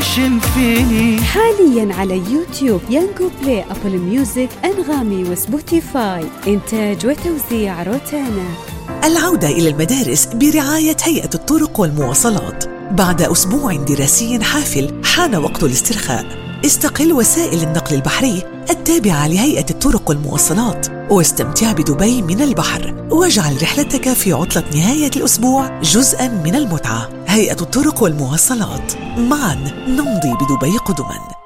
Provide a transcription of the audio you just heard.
ليش انفيني. حاليا على يوتيوب، يانجو بلاي، أبل ميوزك، أنغامي وسبوتيفاي. إنتاج وتوزيع روتانا. العودة إلى المدارس برعاية هيئة الطرق والمواصلات. بعد أسبوع دراسي حافل حان وقت الاسترخاء. استقل وسائل النقل البحري التابعة لهيئة الطرق والمواصلات واستمتع بدبي من البحر، واجعل رحلتك في عطلة نهاية الأسبوع جزءاً من المتعة. هيئة الطرق والمواصلات، معاً نمضي بدبي قدماً.